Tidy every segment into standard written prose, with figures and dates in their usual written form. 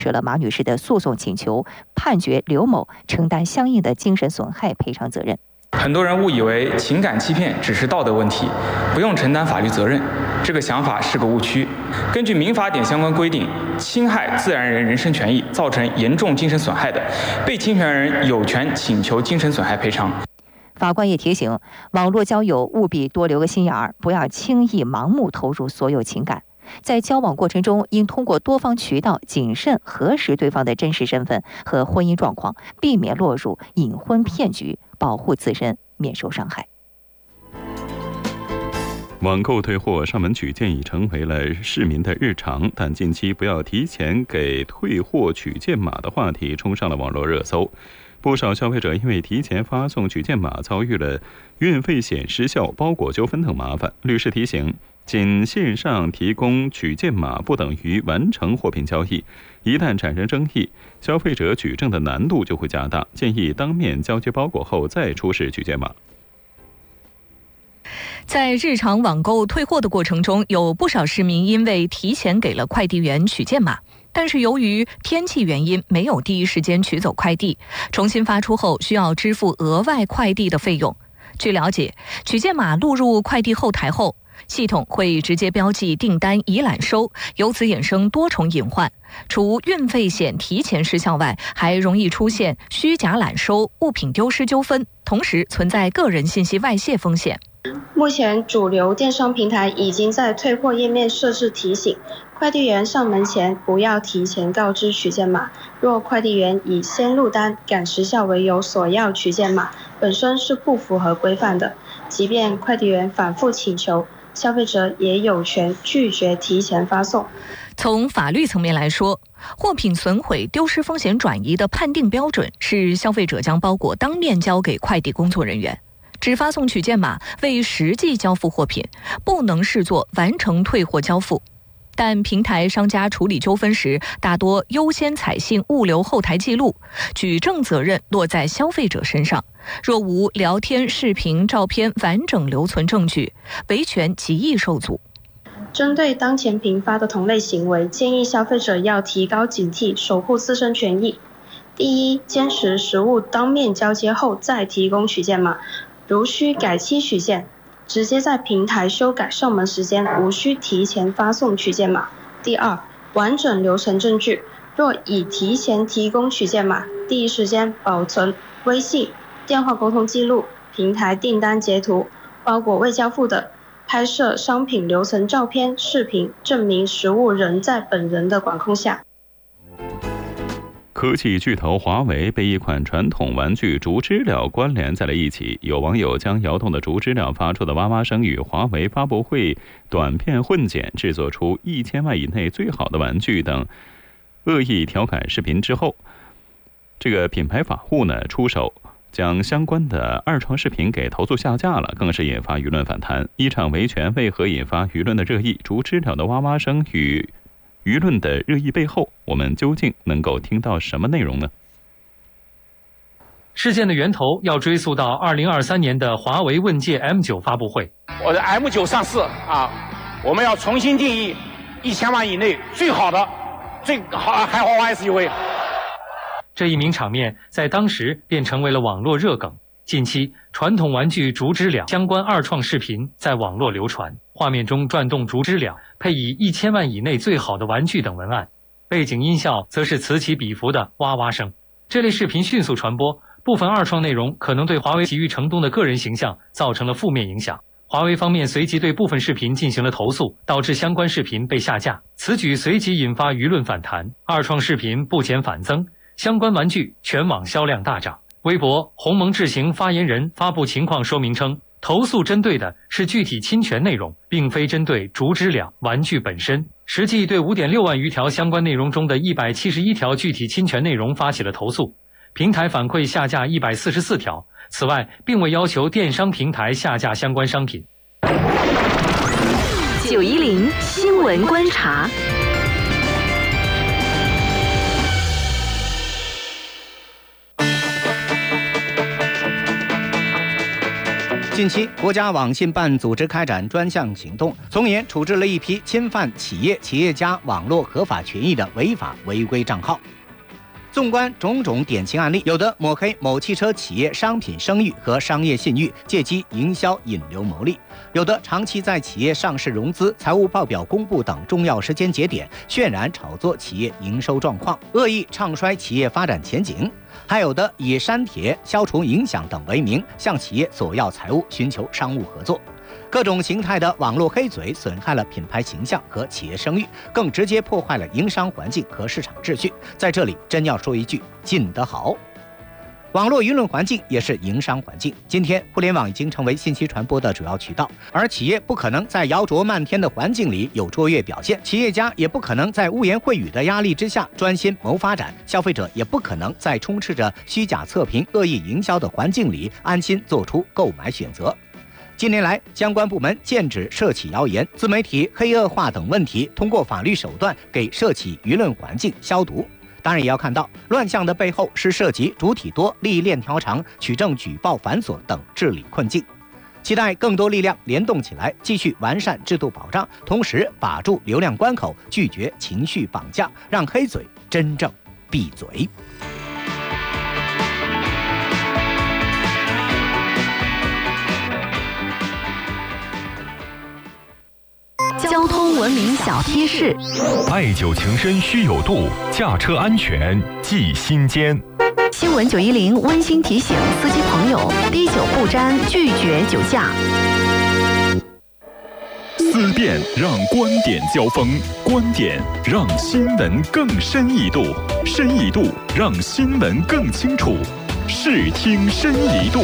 了马女士的诉讼请求，判决刘某承担相应的精神损害赔偿责任。 很多人误以为情感欺骗只是道德问题，不用承担法律责任，这个想法是个误区。根据民法典相关规定，侵害自然人人身权益，造成严重精神损害的，被侵权人有权请求精神损害赔偿。 法官也提醒，网络交友务必多留个心眼儿，不要轻易盲目投入所有情感。在交往过程中，应通过多方渠道谨慎核实对方的真实身份和婚姻状况，避免落入隐婚骗局，保护自身免受伤害。 网购退货上门取件已成为了市民的日常，但近期不要提前给退货取件码的话题冲上了网络热搜。不少消费者因为提前发送取件码，遭遇了运费险失效、包裹纠纷等麻烦。律师提醒，仅线上提供取件码不等于完成货品交易，一旦产生争议，消费者举证的难度就会加大，建议当面交接包裹后再出示取件码。 在日常网购退货的过程中，有不少市民因为提前给了快递员取件码，但是由于天气原因没有第一时间取走快递，重新发出后需要支付额外快递的费用。据了解，取件码录入快递后台后，系统会直接标记订单已揽收，由此衍生多重隐患。除运费险提前失效外，还容易出现虚假揽收、物品丢失纠纷，同时存在个人信息外泄风险。 目前主流电商平台已经在退货页面设置提醒，快递员上门前不要提前告知取件码。若快递员以先入单、赶时效为由索要取件码，本身是不符合规范的。即便快递员反复请求，消费者也有权拒绝提前发送。 从法律层面来说，货品损毁、丢失风险转移的判定标准是消费者将包裹当面交给快递工作人员。只发送取件码未实际交付货品，不能视作完成退货交付。但平台商家处理纠纷时，大多优先采信物流后台记录，举证责任落在消费者身上。若无聊天、视频、照片完整留存证据，维权极易受阻。 针对当前频发的同类行为，建议消费者要提高警惕，守护自身权益。第一，坚持实物当面交接后再提供取件码。如需改期取件，直接在平台修改上门时间，无需提前发送取件码。第二，完整留存证据，若已提前提供取件码，第一时间保存微信、电话沟通记录、平台订单截图、包裹未交付的，拍摄商品留存照片、视频，证明实物仍在本人的管控下。 科技巨头华为被一款传统玩具竹知了关联在了一起，有网友将摇动的竹知了发出的哇哇声与华为发布会短片混剪，制作出1000万以内最好的玩具等恶意调侃视频之后，这个品牌法务呢出手将相关的二创视频给投诉下架了，更是引发舆论反弹。一场维权为何引发舆论的热议？竹知了的哇哇声与舆论的热议背后，我们究竟能够听到什么内容呢？ 事件的源头要追溯到2023年的华为问界 M9 发布会。 我的 M9 上市我们要重新定义1000万以内最好的、最好豪华 SUV。 这一名场面在当时便成为了网络热梗。近期，传统玩具竹知了相关二创视频在网络流传，画面中转动竹知了，配以1000万以内最好的玩具等文案，背景音效则是此起彼伏的哇哇声。这类视频迅速传播，部分二创内容可能对华为喜誉成东的个人形象造成了负面影响。华为方面随即对部分视频进行了投诉，导致相关视频被下架。此举随即引发舆论反弹，二创视频不减反增，相关玩具全网销量大涨。微博鸿蒙智行发言人发布情况说明称，投诉针对的是具体侵权内容，并非针对竹知了玩具本身。实际对5.6万余条相关内容中的171条具体侵权内容发起了投诉，平台反馈下架144条。此外，并未要求电商平台下架相关商品。 910新闻观察。 近期，国家网信办组织开展专项行动，从严处置了一批侵犯企业家网络合法权益的违法违规账号。纵观种种典型案例，有的抹黑某汽车企业商品声誉和商业信誉，借机营销引流牟利；有的长期在企业上市融资、财务报表公布等重要时间节点渲染炒作企业营收状况，恶意唱衰企业发展前景；还有的以删帖、消除影响等为名，向企业索要财物，寻求商务合作。各种形态的网络黑嘴损害了品牌形象和企业声誉，更直接破坏了营商环境和市场秩序。在这里真要说一句，禁得好。网络舆论环境也是营商环境。今天，互联网已经成为信息传播的主要渠道，而企业不可能在谣诼漫天的环境里有卓越表现，企业家也不可能在污言秽语的压力之下专心谋发展，消费者也不可能在充斥着虚假测评、恶意营销的环境里安心做出购买选择。近年来，相关部门剑指涉企谣言、自媒体黑恶化等问题，通过法律手段给涉企舆论环境消毒。当然，也要看到乱象的背后是涉及主体多、利益链条长、取证举报繁琐等治理困境。期待更多力量联动起来，继续完善制度保障，同时把住流量关口，拒绝情绪绑架，让黑嘴真正闭嘴。 交通文明小贴士： 爱酒情深须有度，驾车安全记心间。 新闻910温馨提醒司机朋友：滴酒不沾，拒绝酒驾。 思辨让观点交锋，观点让新闻更深一度，深一度让新闻更清楚。视听深一度。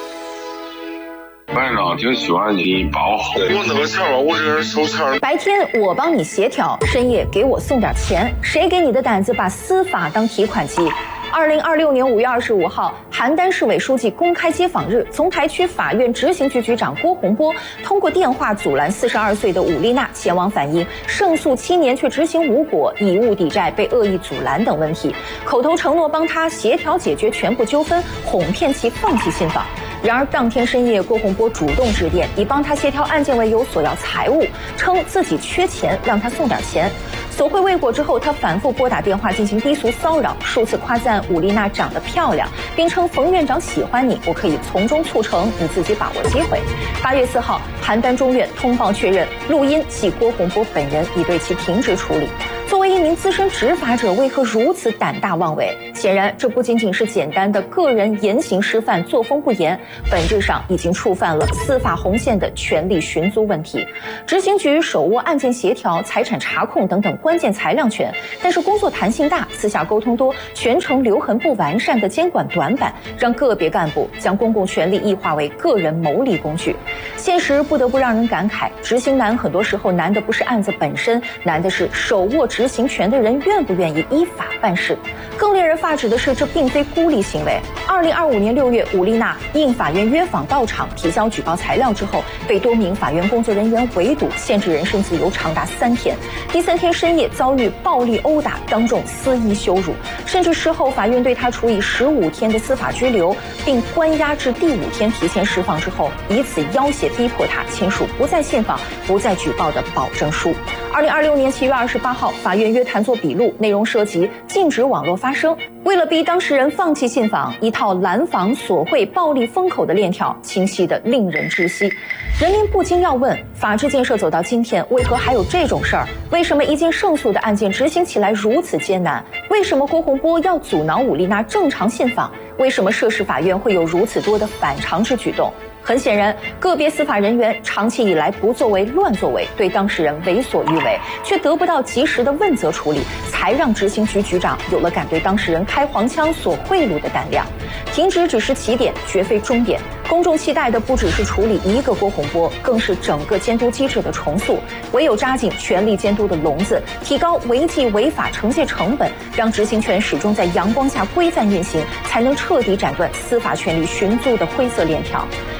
班长挺喜欢你把握好，我那个钱吧，我这人手欠。 白天我帮你协调，深夜给我送点钱，谁给你的胆子把司法当提款机？2026年5月25号，邯郸市委书记公开接访日，丛台区法院执行局局长郭洪波通过电话阻拦42岁的武丽娜前往反映胜诉7年却执行无果、以物抵债被恶意阻拦等问题，口头承诺帮他协调解决全部纠纷，哄骗其放弃信访。然而当天深夜，郭洪波主动致电，以帮他协调案件为由索要财物，称自己缺钱，让他送点钱。索贿未果之后，他反复拨打电话进行低俗骚扰，数次夸赞武丽娜长得漂亮，并称冯院长喜欢你，我可以从中促成，你自己把握机会。8月4号，邯郸中院通报确认，录音系郭洪波本人，已对其停职处理。作为一名资深执法者，为何如此胆大妄为？显然，这不仅仅是简单的个人言行失范、作风不严，本质上已经触犯了司法红线的权力寻租问题。执行局手握案件协调、财产查控等等关键裁量权，但是工作弹性大、私下沟通多、权衡留痕不完善的监管短板，让个别干部将公共权力异化为个人谋利工具。现实不得不让人感慨，执行难很多时候难的不是案子本身，难的是手握执行权的人愿不愿意依法办事。更令人发指的是，这并非孤立行为。2025年6月，武丽娜应法院约访到场提交举报材料之后，被多名法院工作人员围堵，限制人身自由长达3天。第3天深夜遭遇暴力殴打，当众肆意羞辱，甚至事后法院对他处以15天的司法拘留，并关押至第5天提前释放之后，以此要挟逼迫他签署不再信访、不再举报的保证书。2026年7月28号，法院约谈作笔录，内容涉及禁止网络发声。为了逼当事人放弃信访，一套拦防、索贿、暴力封口的链条清晰得令人窒息。人民不禁要问：法治建设走到今天，为何还有这种事儿？为什么一件胜诉的案件执行起来如此艰难？为什么郭洪波要阻挠武丽娜正常信访？为什么涉事法院会有如此多的反常之举动？很显然，个别司法人员长期以来不作为、乱作为，对当事人为所欲为，却得不到及时的问责处理，才让执行局局长有了敢对当事人开黄腔、索贿赂的胆量。停职只是起点，绝非终点。公众期待的不只是处理一个郭洪波，更是整个监督机制的重塑。唯有扎紧权力监督的笼子，提高违纪违法惩戒成本，让执行权始终在阳光下规范运行，才能彻底斩断司法权力寻租的灰色链条。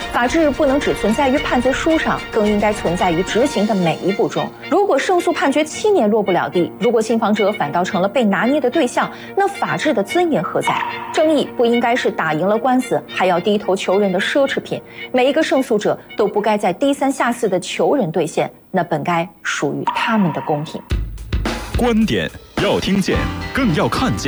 法治不能只存在于判决书上，更应该存在于执行的每一步中。如果胜诉判决7年落不了地，如果信访者反倒成了被拿捏的对象，那法治的尊严何在？正义不应该是打赢了官司还要低头求人的奢侈品，每一个胜诉者都不该在低三下四的求人兑现那本该属于他们的公平。 观点要听见，更要看见。